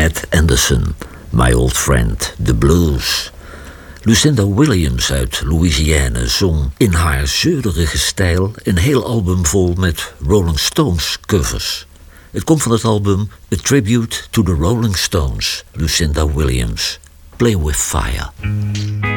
Ned Anderson, My Old Friend, The Blues. Lucinda Williams uit Louisiana zong in haar zeurige stijl een heel album vol met Rolling Stones covers. Het komt van het album A Tribute to the Rolling Stones, Lucinda Williams, Play with Fire.